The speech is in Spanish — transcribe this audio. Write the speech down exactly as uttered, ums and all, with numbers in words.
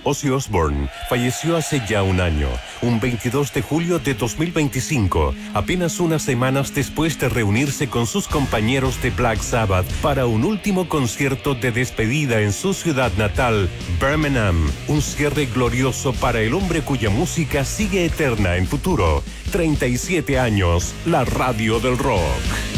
Ozzy Osbourne falleció hace ya un año, un veintidós de julio de dos mil veinticinco, apenas unas semanas después de reunirse con sus compañeros de Black Sabbath para un último concierto de despedida en su ciudad natal, Birmingham. Un cierre glorioso para el hombre cuya música sigue eterna en futuro. treinta y siete años, la radio del rock.